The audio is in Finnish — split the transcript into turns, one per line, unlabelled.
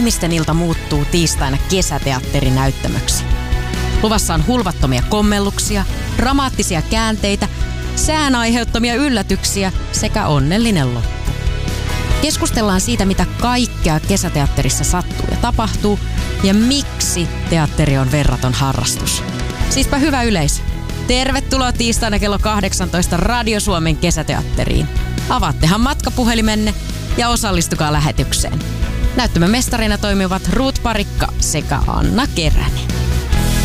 ihmisten ilta muuttuu tiistaina kesäteatterinäyttämöksi. Luvassa on hulvattomia kommelluksia, dramaattisia käänteitä, sään aiheuttamia yllätyksiä sekä onnellinen loppu. Keskustellaan siitä, mitä kaikkea kesäteatterissa sattuu ja tapahtuu ja miksi teatteri on verraton harrastus. Siispä hyvä yleisö. Tervetuloa tiistaina kello 18 Radio Suomen kesäteatteriin. Avaattehan matkapuhelimenne ja osallistukaa lähetykseen. Näyttämön mestarina toimivat Ruut Parikka sekä Anna Keränen.